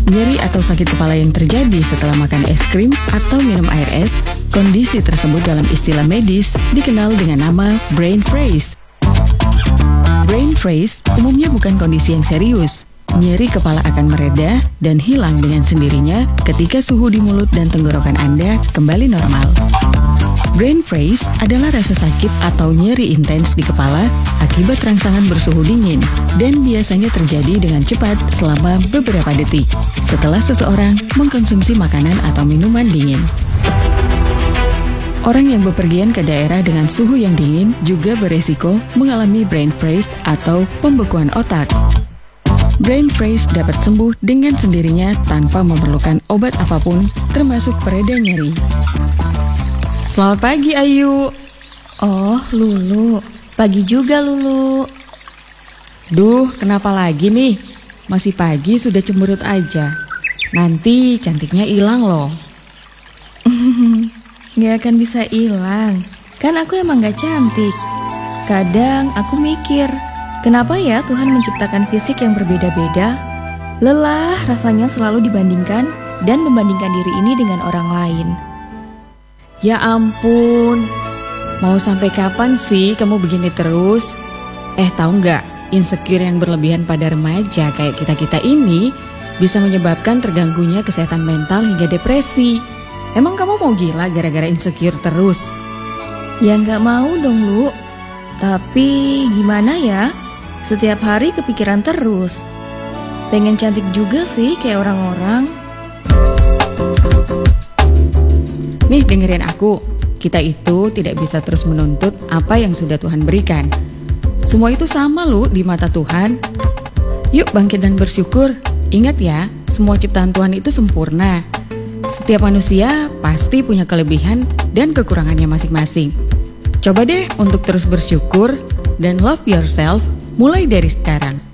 Nyeri atau sakit kepala yang terjadi setelah makan es krim atau minum air es, kondisi tersebut dalam istilah medis dikenal dengan nama brain freeze. Brain freeze umumnya bukan kondisi yang serius. Nyeri kepala akan mereda dan hilang dengan sendirinya ketika suhu di mulut dan tenggorokan Anda kembali normal. Brain freeze adalah rasa sakit atau nyeri intens di kepala akibat rangsangan bersuhu dingin dan biasanya terjadi dengan cepat selama beberapa detik setelah seseorang mengkonsumsi makanan atau minuman dingin. Orang yang bepergian ke daerah dengan suhu yang dingin juga beresiko mengalami brain freeze atau pembekuan otak. Brain freeze dapat sembuh dengan sendirinya tanpa memerlukan obat apapun, termasuk pereda nyeri. Selamat pagi, Ayu. Oh, Lulu. Pagi juga, Lulu. Duh, kenapa lagi nih? Masih pagi sudah cemberut aja. Nanti cantiknya hilang loh. Gak akan bisa hilang. Kan aku emang gak cantik. Kadang aku mikir, kenapa ya Tuhan menciptakan fisik yang berbeda-beda? Lelah rasanya selalu dibandingkan dan membandingkan diri ini dengan orang lain. Ya ampun, mau sampai kapan sih kamu begini terus? Tahu nggak, insecure yang berlebihan pada remaja kayak kita-kita ini bisa menyebabkan terganggunya kesehatan mental hingga depresi. Emang kamu mau gila gara-gara insecure terus? Ya nggak mau dong, Lu. Tapi gimana ya? Setiap hari kepikiran terus. Pengen cantik juga sih kayak orang-orang. Nih dengerin aku, kita itu tidak bisa terus menuntut apa yang sudah Tuhan berikan. Semua itu sama loh di mata Tuhan. Yuk bangkit dan bersyukur. Ingat ya, semua ciptaan Tuhan itu sempurna. Setiap manusia pasti punya kelebihan dan kekurangannya masing-masing. Coba deh untuk terus bersyukur dan love yourself mulai dari sekarang.